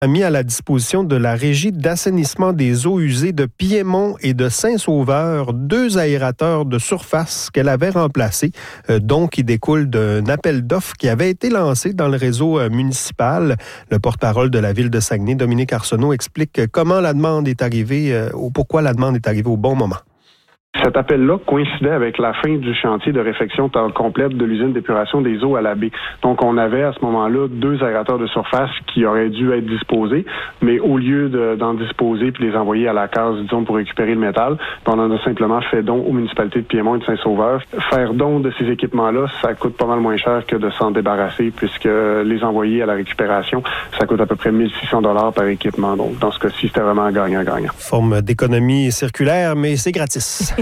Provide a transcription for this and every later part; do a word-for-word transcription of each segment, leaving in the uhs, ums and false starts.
a mis à la disposition de la Régie d'assainissement des eaux usées de Piémont et de Saint-Sauveur deux aérateurs de surface qu'elle avait remplacés, euh, dont qui découle d'un appel d'offres qui avait été lancé dans le réseau euh, municipal. Le porte-parole de la ville de Saguenay, Dominique Arsenault, explique comment la demande est arrivée euh, ou pourquoi la demande est arrivée au bon moment. Cet appel-là coïncidait avec la fin du chantier de réfection complète de l'usine d'épuration des eaux à la baie. Donc, on avait à ce moment-là deux aérateurs de surface qui auraient dû être disposés, mais au lieu de, d'en disposer puis les envoyer à la case, disons, pour récupérer le métal, on en a simplement fait don aux municipalités de Piémont et de Saint-Sauveur. Faire don de ces équipements-là, ça coûte pas mal moins cher que de s'en débarrasser, puisque les envoyer à la récupération, ça coûte à peu près mille six cents dollars par équipement. Donc, dans ce cas-ci, c'était vraiment gagnant-gagnant. Forme d'économie circulaire, mais c'est gratis.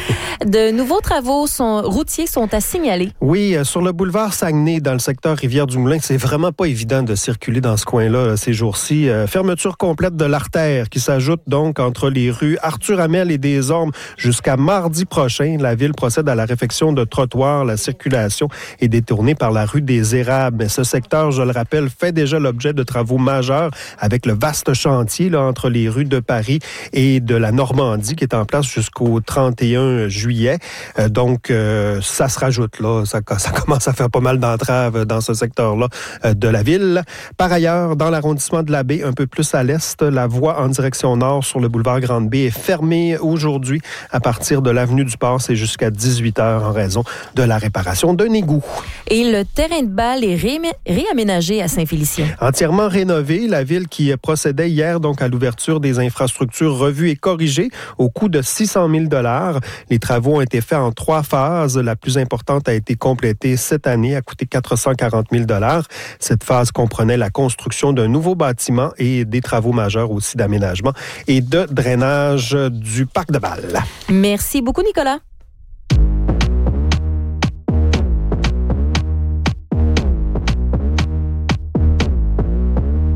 De nouveaux travaux sont, routiers sont à signaler. Oui, sur le boulevard Saguenay, dans le secteur Rivière-du-Moulin, c'est vraiment pas évident de circuler dans ce coin-là ces jours-ci. Euh, fermeture complète de l'artère qui s'ajoute donc entre les rues Arthur-Hamel et des Ormes jusqu'à mardi prochain. La ville procède à la réfection de trottoirs. La circulation est détournée par la rue des Érables. Mais ce secteur, je le rappelle, fait déjà l'objet de travaux majeurs avec le vaste chantier là, entre les rues de Paris et de la Normandie qui est en place jusqu'au trente et un juillet. Euh, donc, euh, ça se rajoute là. Ça, ça commence à faire pas mal d'entraves dans ce secteur-là euh, de la ville. Par ailleurs, dans l'arrondissement de la Baie, un peu plus à l'est, la voie en direction nord sur le boulevard Grande-Baie est fermée aujourd'hui à partir de l'avenue du Port. C'est jusqu'à dix-huit heures en raison de la réparation d'un égout. Et le terrain de balle est ré- réaménagé à Saint-Félicien. Entièrement rénové, la ville qui procédait hier donc à l'ouverture des infrastructures revues et corrigées au coût de six cent mille dollars. Les travaux ont été faits en trois phases. La plus importante a été complétée cette année, a coûté quatre cent quarante mille dollars. Cette phase comprenait la construction d'un nouveau bâtiment et des travaux majeurs aussi d'aménagement et de drainage du parc de Bâle. Merci beaucoup, Nicolas.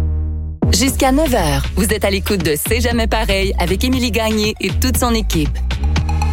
Jusqu'à neuf heures, vous êtes à l'écoute de C'est jamais pareil avec Émilie Gagné et toute son équipe.